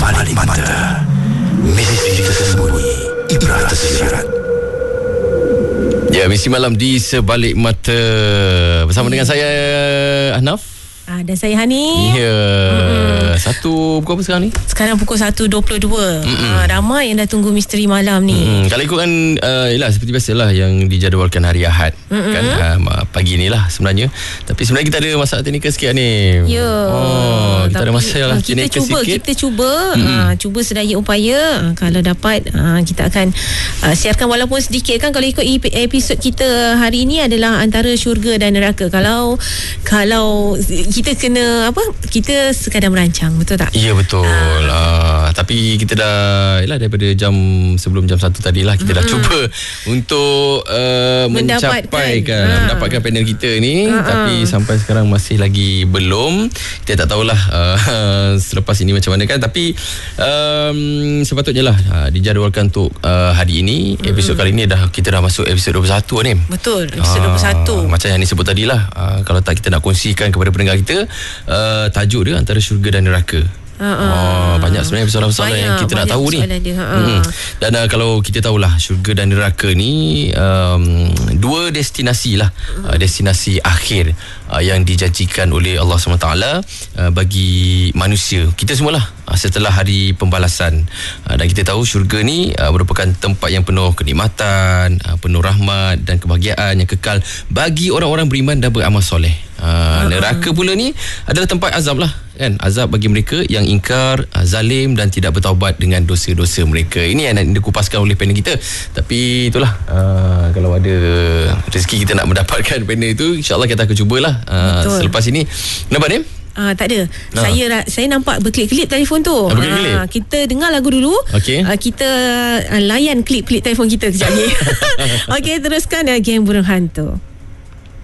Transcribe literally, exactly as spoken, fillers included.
balik mata, misteri tersembunyi, ibrah tersirat. Ya, misi malam di Sebalik Mata bersama dengan saya Ahnaf. Ah, dan saya Hani. Ya. Mm-hmm. Satu pukul apa sekarang ni? Sekarang pukul satu dua puluh dua. Mm-hmm. Ah, ramai yang dah tunggu misteri malam ni. Mm-hmm. Kalau ikutkan uh, yalah, seperti biasalah yang dijadualkan hari Ahad. Mm-hmm. Kan uh, pagi ni lah sebenarnya. Tapi sebenarnya kita ada masalah teknikal sikit ni. Ya. Oh, kita tapi, ada masalah kita teknikal cuba, sikit. Kita cuba mm-hmm. ah, cuba sedaya upaya. Ah, kalau dapat ah, kita akan ah, siarkan walaupun sedikit kan. Kalau ikut episod kita hari ini adalah antara syurga dan neraka. Kalau Kalau kita kena apa, kita sekadar merancang, betul tak? Ya, betul. Ah. Ah, tapi kita dah yalah, daripada jam sebelum jam satu tadi lah kita mm-hmm. dah cuba untuk uh, mencapai kan, ah. mendapatkan panel kita ni, ah. tapi sampai sekarang masih lagi belum. Kita tak tahulah uh, selepas ini macam mana kan, tapi um, sepatutnya lah uh, dijadualkan untuk uh, hari ini. Mm-hmm. Episod kali ni dah kita dah masuk episod dua puluh satu ni. Betul, episod dua puluh satu. Ah, macam yang ni sebut tadilah, uh, kalau tak kita nak kongsikan kepada pendengar kita uh, tajuk dia antara syurga dan neraka. Uh, uh, oh, banyak sebenarnya soalan-soalan yang kita nak tahu ni. Dia, uh. hmm. Dan uh, kalau kita tahulah syurga dan neraka ni um, dua destinasi lah, uh. Uh, destinasi akhir uh, yang dijanjikan oleh Allah subhanahu wa taala uh, bagi manusia kita semualah uh, setelah hari pembalasan. Uh, dan kita tahu syurga ni uh, merupakan tempat yang penuh kenikmatan, uh, penuh rahmat dan kebahagiaan yang kekal bagi orang-orang beriman dan beramal soleh. Uh, neraka pula ni adalah tempat azab lah kan, azab bagi mereka yang ingkar, uh, zalim dan tidak bertaubat dengan dosa-dosa mereka. Ini yang nak dikupaskan oleh panel kita. Tapi itulah, uh, kalau ada rezeki kita nak mendapatkan panel itu, insyaAllah kita akan cubalah uh, selepas ini. Nampak ni? Ah, tak ada. Ha. Saya saya nampak berkelip-kelip telefon tu. Ha, berkelip-kelip. Ah, kita dengar lagu dulu. Okay. Ah, kita ah, layan klip-klip telefon kita kejap ni. Okey, teruskan uh, Geng Burung Hantu.